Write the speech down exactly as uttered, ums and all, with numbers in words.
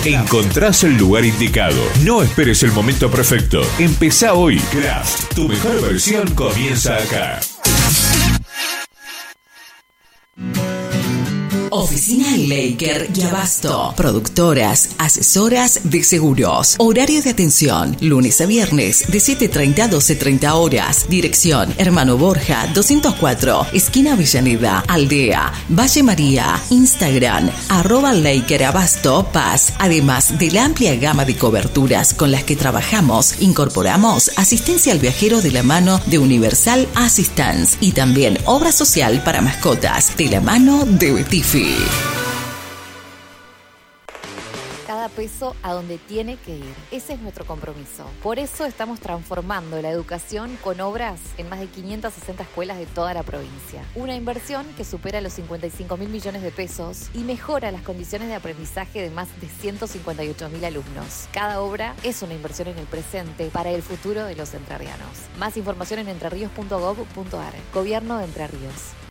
encontrás el lugar indicado. No esperes el momento perfecto. Empezá hoy. Craft, tu mejor versión comienza acá. Oficina Laker y Abasto. Productoras, asesoras de seguros. Horario de atención, lunes a viernes, de siete treinta a doce treinta horas. Dirección, Hermano Borja, doscientos cuatro, esquina Avellaneda, Aldea, Valle María. Instagram, arroba Laker Abasto Paz. Además de la amplia gama de coberturas con las que trabajamos, incorporamos asistencia al viajero de la mano de Universal Assistance y también obra social para mascotas de la mano de Betifi. Cada peso a donde tiene que ir. Ese es nuestro compromiso. Por eso estamos transformando la educación con obras en más de quinientas sesenta escuelas de toda la provincia. Una inversión que supera los cincuenta y cinco mil millones de pesos y mejora las condiciones de aprendizaje de más de ciento cincuenta y ocho mil alumnos. Cada obra es una inversión en el presente para el futuro de los entrerrianos. Más información en entrerríos punto gob punto ar. Gobierno de Entre Ríos.